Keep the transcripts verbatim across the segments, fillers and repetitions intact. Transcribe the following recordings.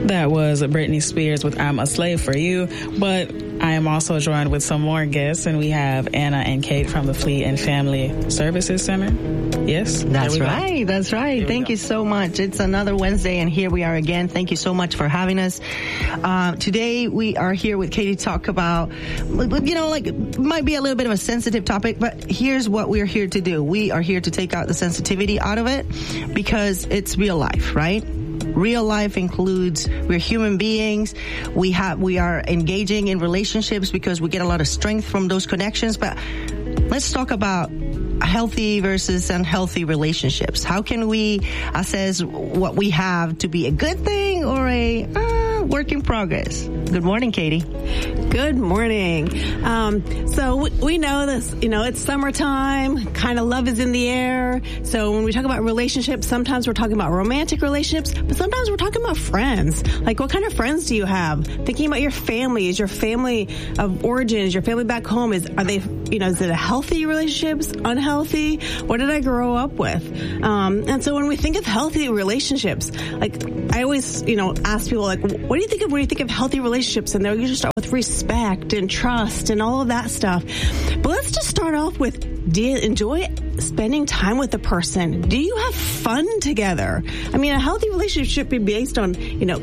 That was Britney Spears with I'm a Slave for You. But I am also joined with some more guests, and we have Anna and Kate from the Fleet and Family Services Center. Yes? That's right. Go. That's right. Thank you so much. It's another Wednesday, and here we are again. Thank you so much for having us. Uh, today, we are here with Katie to talk about, you know, like, it might be a little bit of a sensitive topic, but here's what we're here to do. We are here to take out the sensitivity out of it because it's real life, right? Real life includes we're human beings. We have we are engaging in relationships because we get a lot of strength from those connections. But let's talk about healthy versus unhealthy relationships. How can we assess what we have to be a good thing or a uh, work in progress? Good morning, Katie. Good morning. Um, so we know this, you know, it's summertime, kind of love is in the air. So when we talk about relationships, sometimes we're talking about romantic relationships, but sometimes we're talking about friends. Like, what kind of friends do you have? Thinking about your family. Is your family of origin, is your family back home, is, are they, you know, is it a healthy relationships, unhealthy? What did I grow up with? Um, and so when we think of healthy relationships, like, I always, you know, ask people, like, what do you think of when you think of healthy relationships? And they'll usually start with respect and trust and all of that stuff. But let's just start off with, do you enjoy spending time with the person? Do you have fun together? I mean, a healthy relationship should be based on, you know,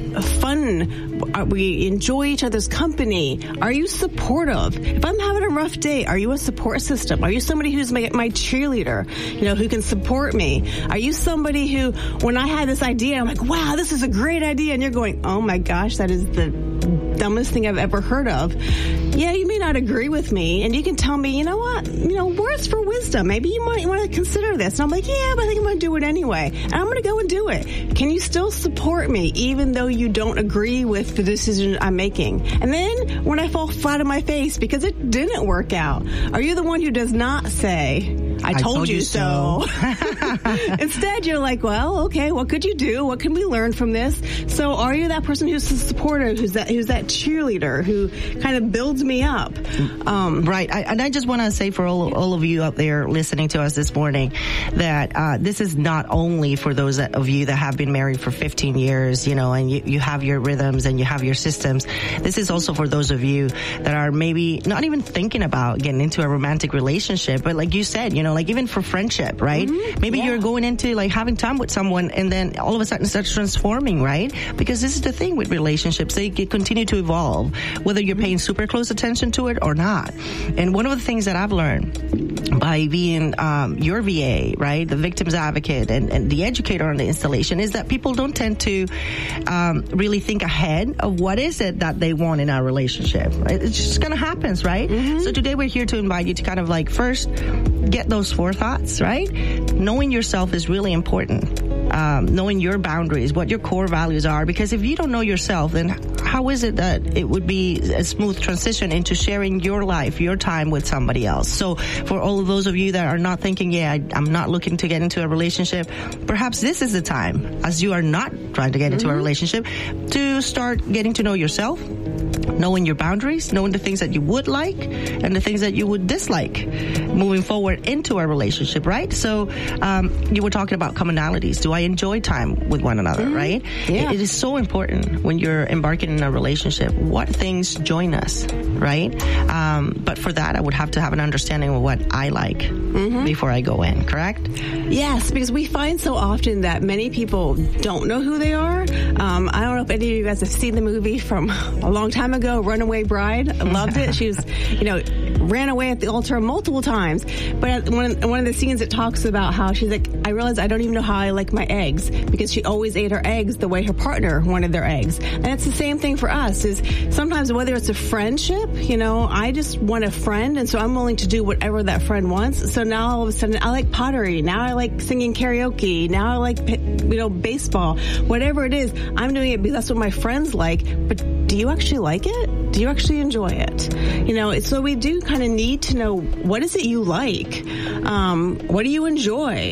fun. Are we enjoy each other's company? Are you supportive? If I'm having a rough day, are you a support system? Are you somebody who's my, my cheerleader, you know, who can support me? Are you somebody who, when I had this idea, I'm like, wow, this is a great idea. And you're going, oh my gosh, that is the dumbest thing I've ever heard of. Yeah, you may not agree with me, and you can tell me, you know what, you know, words for wisdom. Maybe you might want to consider this. And I'm like, yeah, but I think I'm going to do it anyway. And I'm going to go and do it. Can you still support me, even though you don't agree with the decision I'm making? And then when I fall flat on my face because it didn't work out, are you the one who does not say, I told, I told you, you so. so. Instead, you're like, well, okay, what could you do? What can we learn from this? So are you that person who's supportive, who's that who's that cheerleader, who kind of builds me up? Um, right. I, and I just want to say for all, all of you out there listening to us this morning that uh, this is not only for those that, of you that have been married for fifteen years, you know, and you, you have your rhythms and you have your systems. This is also for those of you that are maybe not even thinking about getting into a romantic relationship, but like you said, you know, like even for friendship, right? Mm-hmm. Maybe yeah. you're going into like having time with someone and then all of a sudden it starts transforming, right? Because this is the thing with relationships. They continue to evolve, whether you're paying super close attention to it or not. And one of the things that I've learned by being um, your V A, right, the victim's advocate and, and the educator on the installation is that people don't tend to um, really think ahead of what is it that they want in our relationship. Right? It's just kind of happens, right? Mm-hmm. So today we're here to invite you to kind of like first get those forethoughts, right? Knowing yourself is really important. Um, knowing your boundaries, what your core values are, because if you don't know yourself, then how is it that it would be a smooth transition into sharing your life, your time with somebody else? So for all of those of you that are not thinking, yeah, I, I'm not looking to get into a relationship, perhaps this is the time, as you are not trying to get into mm-hmm. a relationship, to start getting to know yourself, knowing your boundaries, knowing the things that you would like and the things that you would dislike moving forward into a relationship, right? So um, you were talking about commonalities. Do I enjoy time with one another, mm-hmm. right? Yeah. It, it is so important when you're embarking in a relationship, what things join us, right? Um, but for that, I would have to have an understanding of what I like mm-hmm. before I go in, correct? Yes, because we find so often that many people don't know who they are. Um, I don't know if any of you guys have seen the movie from a long time ago, Runaway Bride. I loved it. She was, you know, ran away at the altar multiple times. But at one, one of the scenes, it talks about how she's like, I realized I don't even know how I like my eggs, because she always ate her eggs the way her partner wanted their eggs. And it's the same thing for us, is sometimes whether it's a friendship, you know, I just want a friend, and so I'm willing to do whatever that friend wants. So now all of a sudden I like pottery. Now I like singing karaoke. Now I like, you know, baseball. Whatever it is, I'm doing it because that's what my friends like. But do you actually like it? Do you actually enjoy it? You know, so we do kind of need to know, what is it you like? Um, what do you enjoy?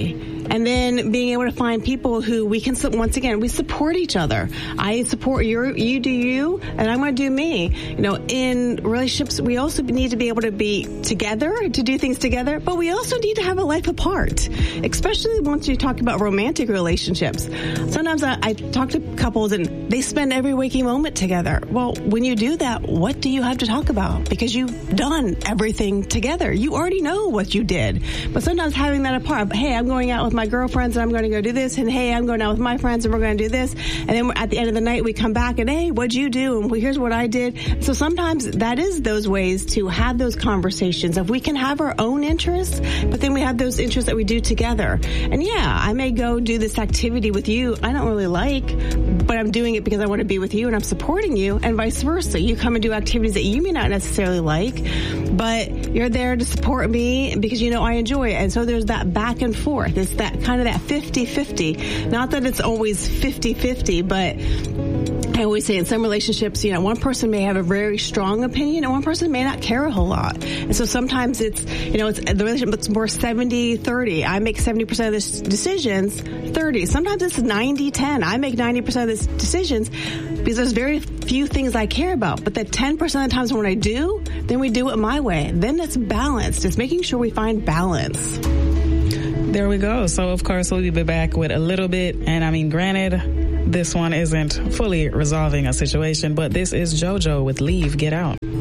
And then being able to find people who we can, once again, we support each other. I support you, you do you, and I'm going to do me. You know, in relationships, we also need to be able to be together, to do things together, but we also need to have a life apart, especially once you talk about romantic relationships. Sometimes I, I talk to couples and they spend every waking moment together. Well, when you do that, what do you have to talk about? Because you've done everything together. You already know what you did. But sometimes having that apart, hey, I'm going out with my girlfriends and I'm going to go do this, and hey, I'm going out with my friends and we're going to do this, and then at the end of the night we come back and hey, what'd you do? And well, here's what I did. So sometimes that is those ways to have those conversations. If we can have our own interests, but then we have those interests that we do together. And yeah, I may go do this activity with you I don't really like, but I'm doing it because I want to be with you and I'm supporting you, and vice versa. You come and do activities that you may not necessarily like, but you're there to support me because you know I enjoy it. And so there's that back and forth. It's that kind of that fifty-fifty. Not that it's always fifty-fifty, but I always say in some relationships, you know, one person may have a very strong opinion and one person may not care a whole lot. And so sometimes it's, you know, it's the relationship it's more seventy thirty. I make seventy percent of the decisions, thirty. Sometimes it's ninety ten. I make ninety percent of the decisions because there's very few things I care about. But that ten percent of the times when I do, then we do it my way. Then it's balanced. It's making sure we find balance. There we go. So, of course, we'll be back with a little bit. And, I mean, granted, this one isn't fully resolving a situation, but this is JoJo with Leave, Get Out.